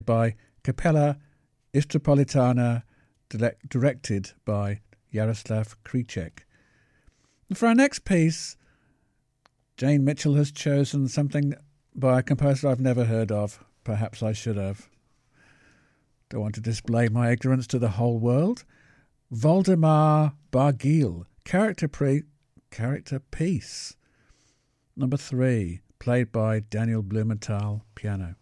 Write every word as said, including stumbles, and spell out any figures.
by Capella Istropolitana, directed by Jaroslav Kricek. And for our next piece, Jane Mitchell has chosen something by a composer I've never heard of. Perhaps I should have. Don't want to display my ignorance to the whole world. Waldemar Bargiel, character pre, character piece. Number three, played by Daniel Blumenthal, piano.